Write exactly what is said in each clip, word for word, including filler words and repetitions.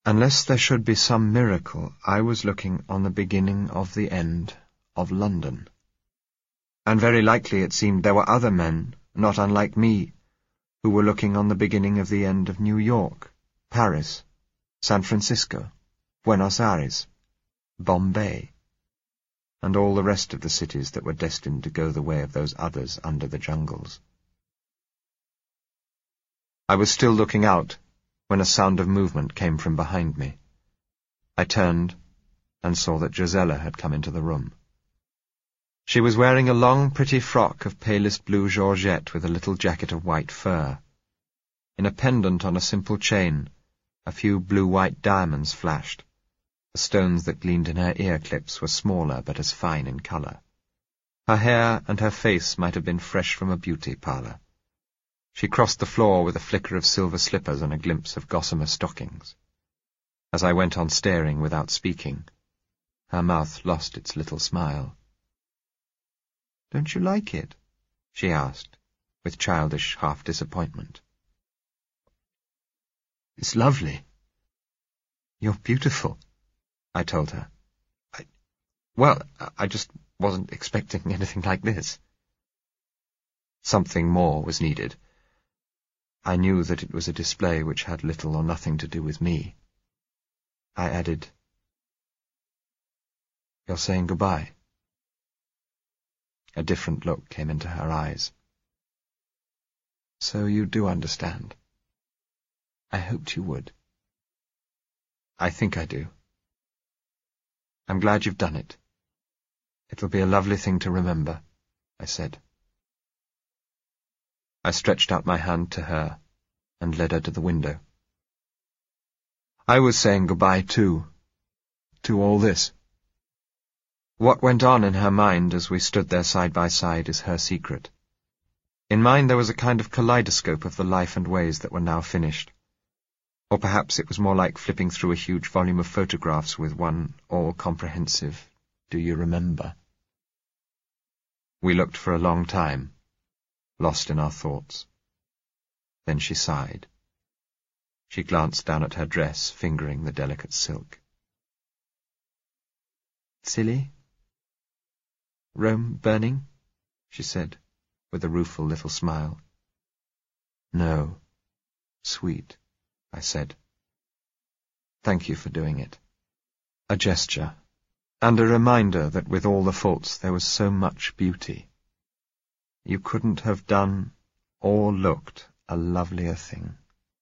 Unless there should be some miracle, I was looking on the beginning of the end of London. And very likely it seemed there were other men, not unlike me, who were looking on the beginning of the end of New York, Paris, San Francisco, Buenos Aires, Bombay, and all the rest of the cities that were destined to go the way of those others under the jungles. I was still looking out when a sound of movement came from behind me. I turned and saw that Gisela had come into the room. She was wearing a long, pretty frock of palest blue georgette with a little jacket of white fur. In a pendant on a simple chain, a few blue-white diamonds flashed. The stones that gleamed in her ear-clips were smaller but as fine in colour. Her hair and her face might have been fresh from a beauty parlour. She crossed the floor with a flicker of silver slippers and a glimpse of gossamer stockings. As I went on staring without speaking, her mouth lost its little smile. "Don't you like it?" she asked, with childish half-disappointment. "It's lovely. You're beautiful," I told her. I, well, I just wasn't expecting anything like this. Something more was needed. I knew that it was a display which had little or nothing to do with me. I added, "You're saying goodbye?" A different look came into her eyes. "So you do understand. I hoped you would." "I think I do. I'm glad you've done it. It'll be a lovely thing to remember," I said. I stretched out my hand to her and led her to the window. I was saying goodbye too, to all this. What went on in her mind as we stood there side by side is her secret. In mine there was a kind of kaleidoscope of the life and ways that were now finished. Or perhaps it was more like flipping through a huge volume of photographs with one all-comprehensive "Do you remember?" We looked for a long time, lost in our thoughts. Then she sighed. She glanced down at her dress, fingering the delicate silk. "Silly? Rome burning?" she said, with a rueful little smile. "No, sweet," I said. "Thank you for doing it." A gesture, and a reminder that with all the faults there was so much beauty. You couldn't have done or looked a lovelier thing.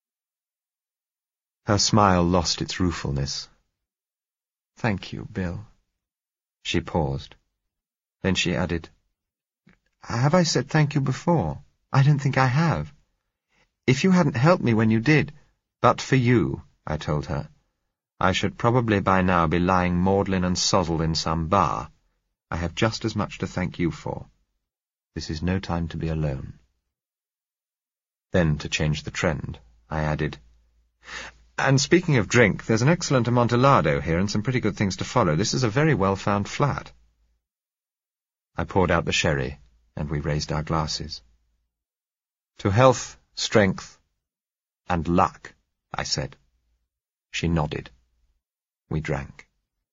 Her smile lost its ruefulness. "Thank you, Bill." She paused. Then she added, "Have I said thank you before? I don't think I have. If you hadn't helped me when you did—" "But for you," I told her, "I should probably by now be lying maudlin and sozzled in some bar. I have just as much to thank you for. This is no time to be alone." Then, to change the trend, I added, "And speaking of drink, there's an excellent Amontillado here and some pretty good things to follow. This is a very well-found flat." I poured out the sherry, and we raised our glasses. "To health, strength, and luck," I said. She nodded. We drank.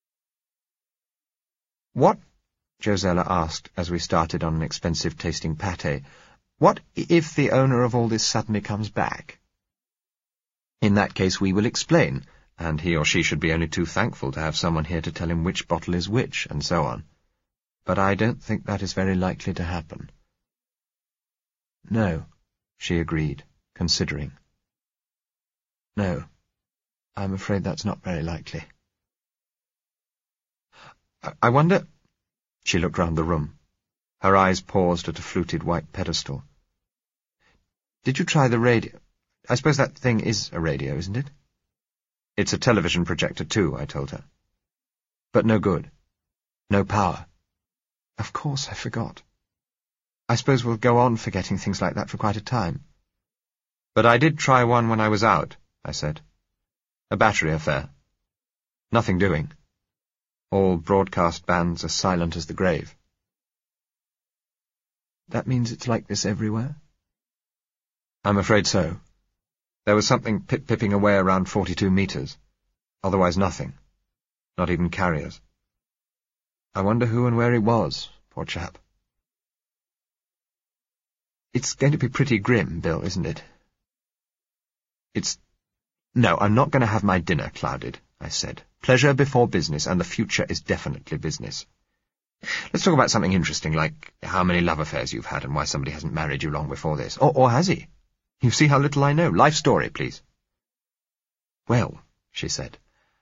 "What," Gisela asked as we started on an expensive-tasting pâté, "what if the owner of all this suddenly comes back?" "In that case we will explain, and he or she should be only too thankful to have someone here to tell him which bottle is which, and so on. But I don't think that is very likely to happen." "No," she agreed, considering. "No, I'm afraid that's not very likely." I, I wonder—" She looked round the room. Her eyes paused at a fluted white pedestal. "Did you try the radio? I suppose that thing is a radio, isn't it?" "It's a television projector, too," I told her. "But no good. No power." "Of course, I forgot. I suppose we'll go on forgetting things like that for quite a time." "But I did try one when I was out," I said. "A battery affair. Nothing doing. All broadcast bands as silent as the grave." "That means it's like this everywhere?" "I'm afraid so. There was something pip-pipping away around forty-two meters. Otherwise nothing. Not even carriers. I wonder who and where he was, poor chap. It's going to be pretty grim, Bill, isn't it? It's... No, I'm not going to have my dinner clouded, I said. Pleasure before business, and the future is definitely business. Let's talk about something interesting, like how many love affairs you've had and why somebody hasn't married you long before this. Or, or has he? You see how little I know. Life story, please. Well, she said,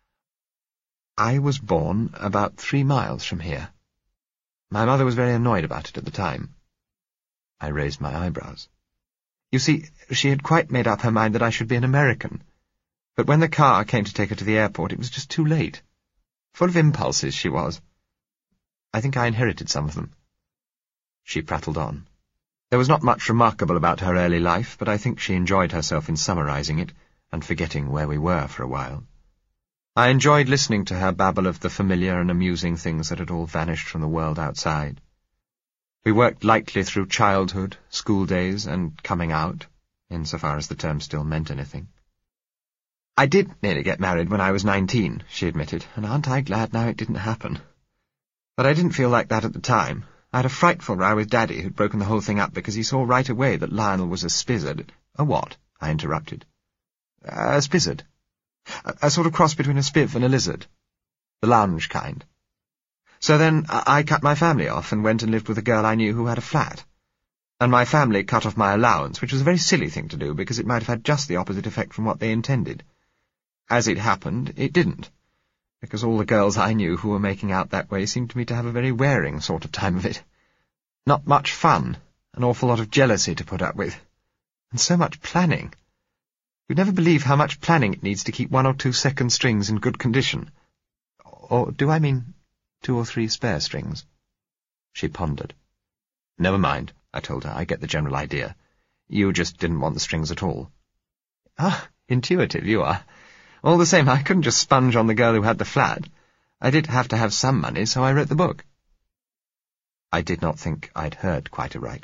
I was born about three miles from here. My mother was very annoyed about it at the time. I raised my eyebrows. You see, she had quite made up her mind that I should be an American. But when the car came to take her to the airport, it was just too late. Full of impulses, she was. I think I inherited some of them. She prattled on. There was not much remarkable about her early life, but I think she enjoyed herself in summarizing it, and forgetting where we were for a while. I enjoyed listening to her babble of the familiar and amusing things that had all vanished from the world outside. We worked lightly through childhood, school days, and coming out, insofar as the term still meant anything. I did nearly get married when I was nineteen, she admitted, and aren't I glad now it didn't happen. But I didn't feel like that at the time. I had a frightful row with Daddy, who'd broken the whole thing up because he saw right away that Lionel was a spizzard. A what? I interrupted. A spizzard. A, a sort of cross between a spiv and a lizard. The lounge kind. So then I, I cut my family off and went and lived with a girl I knew who had a flat. And my family cut off my allowance, which was a very silly thing to do because it might have had just the opposite effect from what they intended. As it happened, it didn't, because all the girls I knew who were making out that way seemed to me to have a very wearing sort of time of it. Not much fun, an awful lot of jealousy to put up with, and so much planning. You'd never believe how much planning it needs to keep one or two second strings in good condition. Or do I mean two or three spare strings? She pondered. Never mind, I told her. I get the general idea. You just didn't want the strings at all. Ah, intuitive you are. All the same, I couldn't just sponge on the girl who had the flat. I did have to have some money, so I wrote the book. I did not think I'd heard quite aright.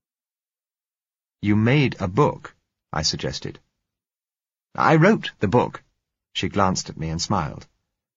You made a book, I suggested. I wrote the book. She glanced at me and smiled.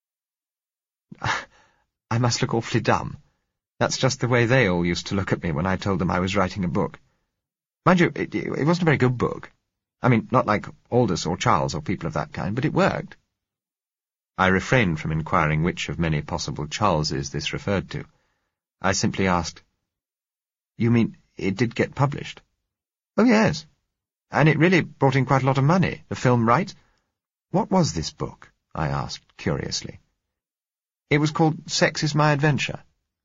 I must look awfully dumb. That's just the way they all used to look at me when I told them I was writing a book. Mind you, it, it wasn't a very good book. I mean, not like Aldous or Charles or people of that kind, but it worked. I refrained from inquiring which of many possible Charleses this referred to. I simply asked, You mean it did get published? Oh, yes. And it really brought in quite a lot of money, the film rights. What was this book? I asked, curiously. It was called Sex is My Adventure.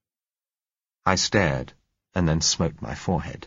I stared, and then smote my forehead.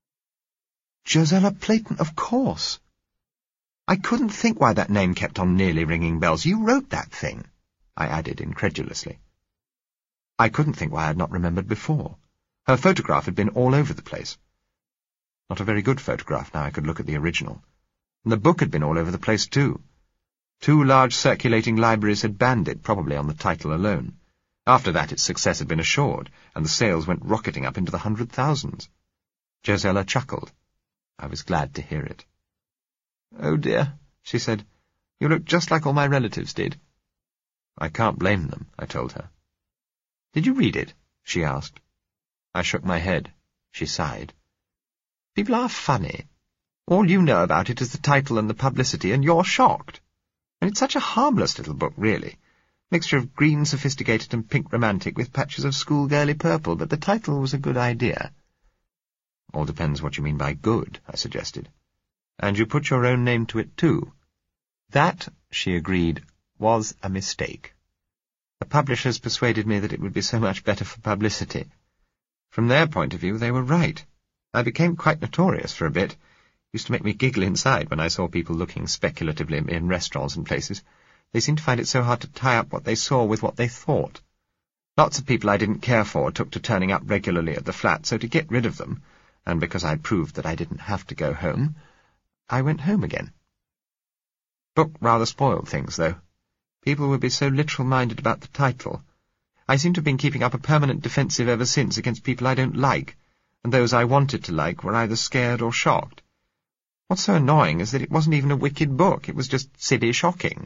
Josella Playton, of course. I couldn't think why that name kept on nearly ringing bells. You wrote that thing, I added incredulously. I couldn't think why I had not remembered before. Her photograph had been all over the place. Not a very good photograph, now I could look at the original. And the book had been all over the place, too. Two large circulating libraries had banned it, probably on the title alone. After that its success had been assured, and the sales went rocketing up into the hundred thousands. Josella chuckled. I was glad to hear it. Oh dear, she said. You look just like all my relatives did. I can't blame them, I told her. Did you read it? She asked. I shook my head. She sighed. People are funny. All you know about it is the title and the publicity, and you're shocked. And it's such a harmless little book, really. Mixture of green sophisticated and pink romantic with patches of schoolgirly purple, but the title was a good idea. All depends what you mean by good, I suggested. And you put your own name to it, too. That, she agreed, was a mistake. The publishers persuaded me that it would be so much better for publicity. From their point of view, they were right. I became quite notorious for a bit. It used to make me giggle inside when I saw people looking speculatively at me in restaurants and places. They seemed to find it so hard to tie up what they saw with what they thought. Lots of people I didn't care for took to turning up regularly at the flat, so to get rid of them, and because I'd proved that I didn't have to go home, I went home again. Book rather spoiled things, though. People would be so literal-minded about the title. I seem to have been keeping up a permanent defensive ever since against people I don't like, and those I wanted to like were either scared or shocked. What's so annoying is that it wasn't even a wicked book, it was just silly shocking,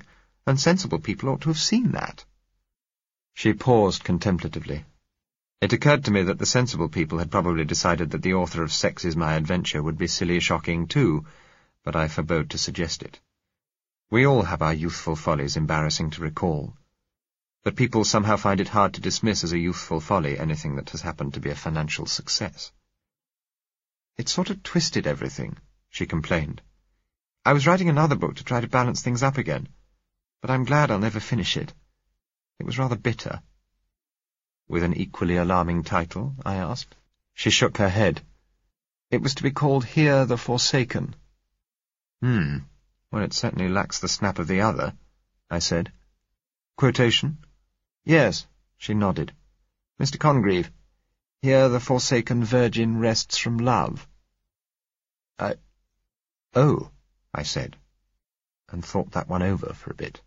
and sensible people ought to have seen that. She paused contemplatively. It occurred to me that the sensible people had probably decided that the author of Sex is My Adventure would be silly shocking too, but I forbode to suggest it. We all have our youthful follies embarrassing to recall, but people somehow find it hard to dismiss as a youthful folly anything that has happened to be a financial success. It sort of twisted everything, she complained. I was writing another book to try to balance things up again, but I'm glad I'll never finish it. It was rather bitter. With an equally alarming title? I asked. She shook her head. It was to be called Here the Forsaken. Hmm, well, it certainly lacks the snap of the other, I said. Quotation? Yes, she nodded. Mister Congreve, Here the Forsaken Virgin rests from love. I... Oh, I said, and thought that one over for a bit.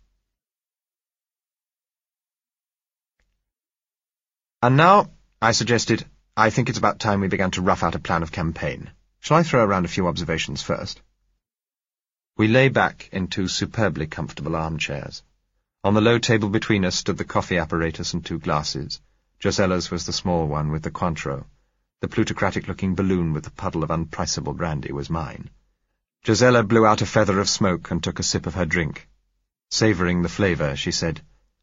And now, I suggested, I think it's about time we began to rough out a plan of campaign. Shall I throw around a few observations first? We lay back in two superbly comfortable armchairs. On the low table between us stood the coffee apparatus and two glasses. Josella's was the small one with the Cointreau. The plutocratic-looking balloon with the puddle of unpriceable brandy was mine. Josella blew out a feather of smoke and took a sip of her drink. Savouring the flavour, she said,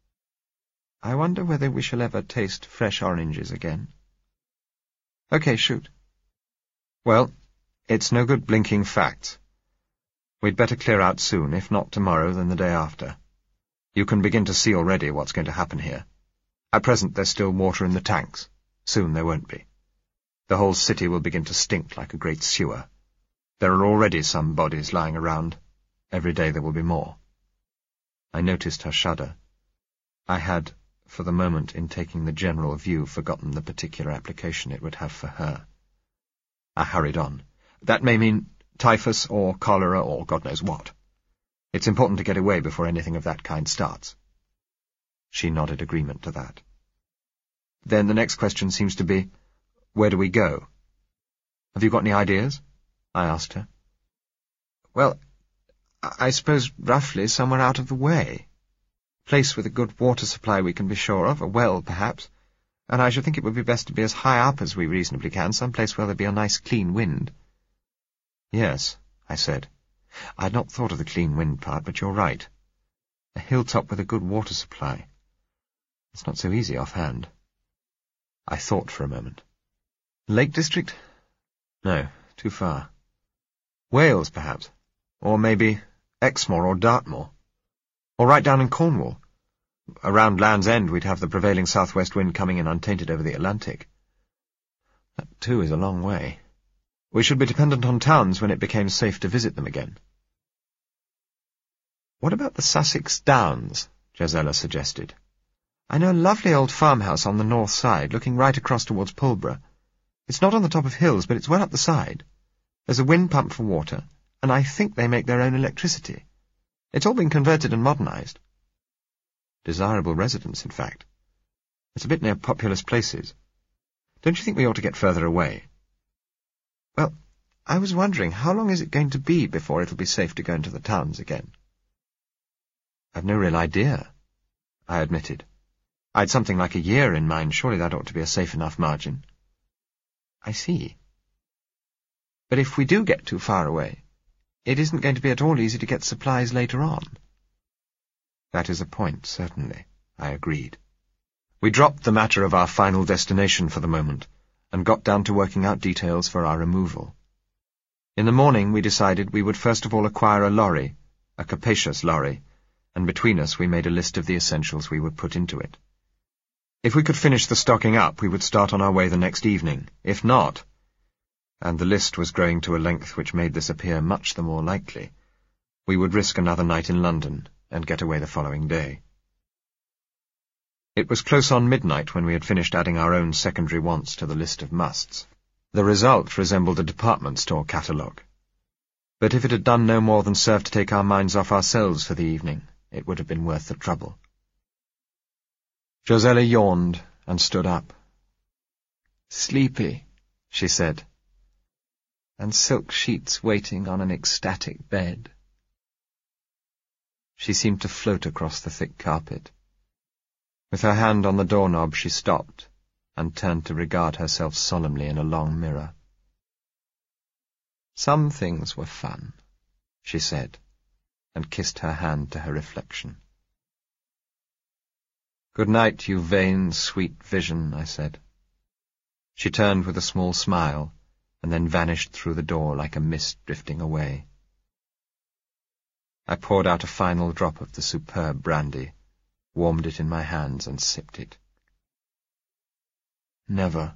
I wonder whether we shall ever taste fresh oranges again. Okay, shoot. Well, it's no good blinking facts. We'd better clear out soon, if not tomorrow, then the day after. You can begin to see already what's going to happen here. At present there's still water in the tanks. Soon there won't be. The whole city will begin to stink like a great sewer. There are already some bodies lying around. Every day there will be more. I noticed her shudder. I had, for the moment, in taking the general view, forgotten the particular application it would have for her. I hurried on. That may mean typhus or cholera or God knows what. It's important to get away before anything of that kind starts. She nodded agreement to that. Then the next question seems to be, where do we go? Have you got any ideas? I asked her. Well, I suppose roughly somewhere out of the way. A place with a good water supply we can be sure of, a well perhaps, and I should think it would be best to be as high up as we reasonably can, some place where there'd be a nice clean wind. Yes, I said. I'd not thought of the clean wind part, but you're right. A hilltop with a good water supply. It's not so easy offhand. I thought for a moment. Lake District? No, too far. Wales, perhaps. Or maybe Exmoor or Dartmoor. Or right down in Cornwall. Around Land's End we'd have the prevailing southwest wind coming in untainted over the Atlantic. That, too, is a long way. We should be dependent on towns when it became safe to visit them again. What about the Sussex Downs? Josella suggested. I know a lovely old farmhouse on the north side, looking right across towards Pulborough. It's not on the top of hills, but it's well up the side. There's a wind pump for water, and I think they make their own electricity. It's all been converted and modernised. Desirable residence, in fact. It's a bit near populous places. Don't you think we ought to get further away? Well, I was wondering, how long is it going to be before it'll be safe to go into the towns again? I've no real idea, I admitted. I'd something like a year in mind. Surely that ought to be a safe enough margin. I see. But if we do get too far away, it isn't going to be at all easy to get supplies later on. That is a point, certainly, I agreed. We dropped the matter of our final destination for the moment, and got down to working out details for our removal. In the morning we decided we would first of all acquire a lorry, a capacious lorry, and between us we made a list of the essentials we would put into it. If we could finish the stocking up, we would start on our way the next evening. If not, and the list was growing to a length which made this appear much the more likely, we would risk another night in London and get away the following day. It was close on midnight when we had finished adding our own secondary wants to the list of musts. The result resembled a department store catalogue. But if it had done no more than serve to take our minds off ourselves for the evening, it would have been worth the trouble. Josella yawned and stood up. Sleepy, she said, and silk sheets waiting on an ecstatic bed. She seemed to float across the thick carpet. With her hand on the doorknob, she stopped and turned to regard herself solemnly in a long mirror. "Some things were fun," she said, and kissed her hand to her reflection. "Good night, you vain, sweet vision," I said. She turned with a small smile, and then vanished through the door like a mist drifting away. I poured out a final drop of the superb brandy, warmed it in my hands, and sipped it. Never,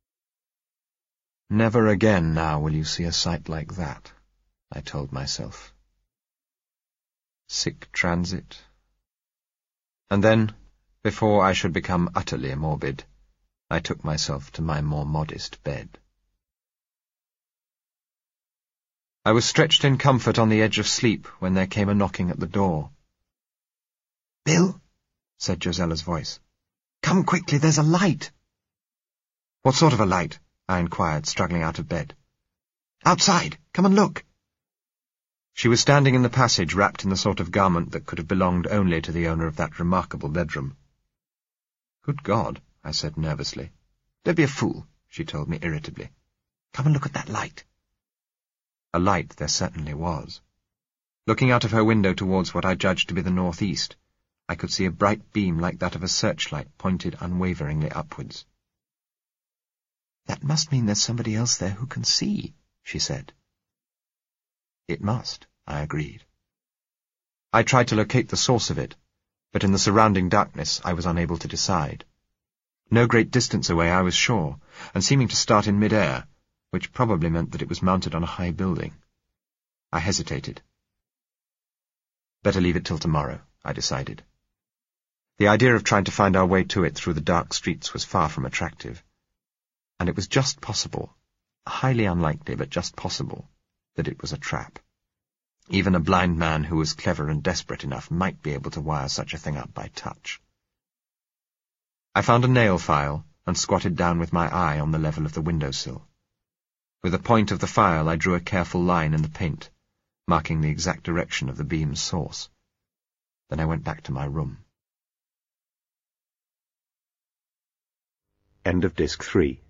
never again now will you see a sight like that, I told myself. Sick transit. And then, before I should become utterly morbid, I took myself to my more modest bed. I was stretched in comfort on the edge of sleep when there came a knocking at the door. "Bill," said Josella's voice. "Come quickly, there's a light." "What sort of a light?" I inquired, struggling out of bed. "Outside, come and look." She was standing in the passage, wrapped in the sort of garment that could have belonged only to the owner of that remarkable bedroom. "Good God," I said nervously. "Don't be a fool," she told me irritably. "Come and look at that light." A light there certainly was. Looking out of her window towards what I judged to be the northeast, I could see a bright beam like that of a searchlight pointed unwaveringly upwards. "That must mean there's somebody else there who can see," she said. "It must," I agreed. I tried to locate the source of it, but in the surrounding darkness I was unable to decide. No great distance away, I was sure, and seeming to start in mid-air, which probably meant that it was mounted on a high building. I hesitated. Better leave it till tomorrow, I decided. The idea of trying to find our way to it through the dark streets was far from attractive, and it was just possible, highly unlikely but just possible, that it was a trap. Even a blind man who was clever and desperate enough might be able to wire such a thing up by touch. I found a nail file and squatted down with my eye on the level of the windowsill. With the point of the file I drew a careful line in the paint, marking the exact direction of the beam's source. Then I went back to my room. End of Disc three.